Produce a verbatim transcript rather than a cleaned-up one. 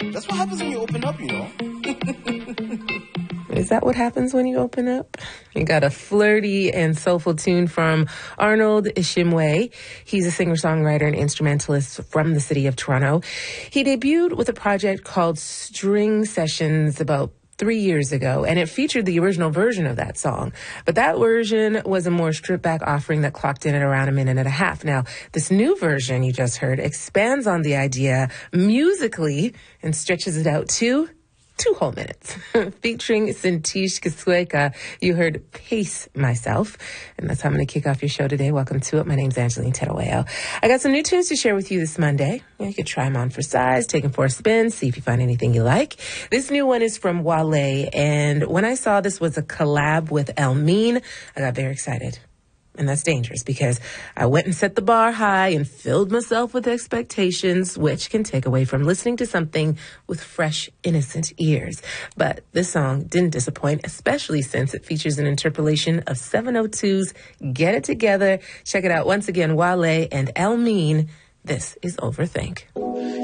That's what happens when you open up, you know. Is that what happens when you open up? You got a flirty and soulful tune from Arnold Ishimwe. He's a singer-songwriter and instrumentalist from the city of Toronto. He debuted with a project called String Sessions about three years ago, and it featured the original version of that song. But that version was a more stripped-back offering that clocked in at around a minute and a half. Now, this new version you just heard expands on the idea musically and stretches it out to two whole minutes. Featuring Sintish Kisweka, you heard Pace Myself. And that's how I'm going to kick off your show today. Welcome to it. My name's Angeline Terueo. I got some new tunes to share with you this Monday. You could try them on for size, take them for a spin, see if you find anything you like. This new one is from Wale. And when I saw this was a collab with Elmine, I got very excited. And that's dangerous because I went and set the bar high and filled myself with expectations, which can take away from listening to something with fresh, innocent ears. But this song didn't disappoint, especially since it features an interpolation of seven oh two's Get It Together. Check it out once again, Wale and Elmine. This is Overthink.